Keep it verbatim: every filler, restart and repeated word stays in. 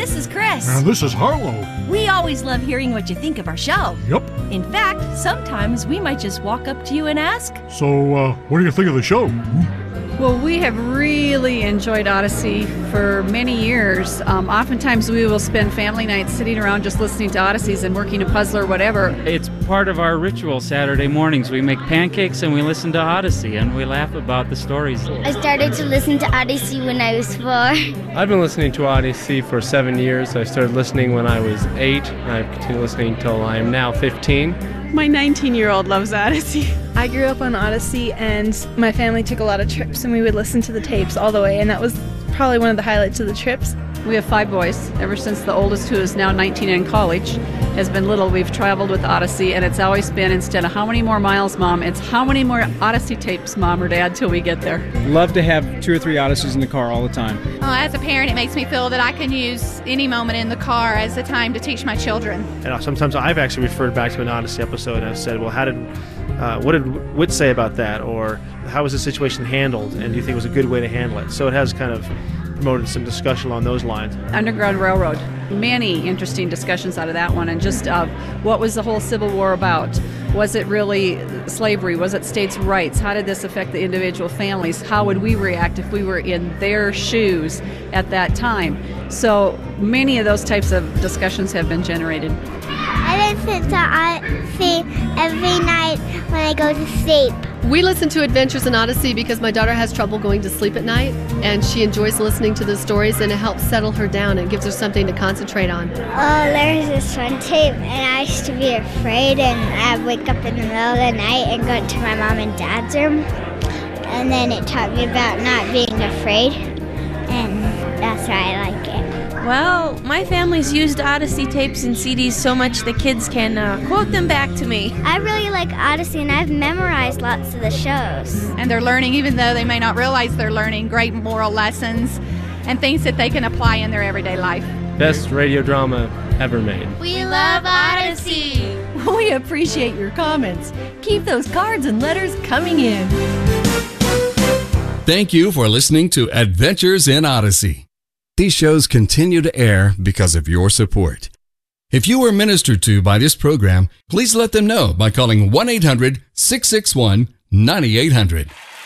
this is Chris. And this is Harlow. We always love hearing what you think of our show. Yep. In fact, sometimes we might just walk up to you and ask, So, uh, what do you think of the show? Well, we have really enjoyed Odyssey for many years. Um, oftentimes we will spend family nights sitting around just listening to Odysseys and working a puzzle or whatever. It's part of our ritual Saturday mornings. We make pancakes and we listen to Odyssey and we laugh about the stories. I started to listen to Odyssey when I was four. I've been listening to Odyssey for seven years. I started listening when I was eight, and I've continued listening until I am now fifteen. My nineteen-year-old loves Odyssey. I grew up on Odyssey, and my family took a lot of trips, and we would listen to the tapes all the way, and that was probably one of the highlights of the trips. We have five boys. Ever since the oldest, who is now nineteen and in college, has been little, we've traveled with Odyssey, and it's always been, instead of how many more miles, Mom, it's how many more Odyssey tapes, Mom or Dad, till we get there. Love to have two or three Odysseys in the car all the time. Well, as a parent, it makes me feel that I can use any moment in the car as a time to teach my children. And sometimes I've actually referred back to an Odyssey episode and I've said, well, how did, uh, what did Whit say about that? Or how was the situation handled? And do you think it was a good way to handle it? So it has kind of promoted some discussion along those lines. Underground Railroad. Many interesting discussions out of that one, and just uh, what was the whole Civil War about? Was it really slavery? Was it states' rights? How did this affect the individual families? How would we react if we were in their shoes at that time? So many of those types of discussions have been generated. I listen to Odyssey every night when I go to sleep. We listen to Adventures in Odyssey because my daughter has trouble going to sleep at night, and she enjoys listening to the stories, and it helps settle her down and gives her something to concentrate on. Oh, there's this one tape, and I used to be afraid, and I'd wake up in the middle of the night and go to my mom and dad's room, and then it taught me about not being afraid, and that's why I like it. Well, my family's used Odyssey tapes and C Ds so much the kids can uh, quote them back to me. I really like Odyssey, and I've memorized lots of the shows. And they're learning, even though they may not realize they're learning, great moral lessons and things that they can apply in their everyday life. Best radio drama ever made. We love Odyssey. We appreciate your comments. Keep those cards and letters coming in. Thank you for listening to Adventures in Odyssey. These shows continue to air because of your support. If you were ministered to by this program, please let them know by calling one eight hundred, six six one, nine eight hundred.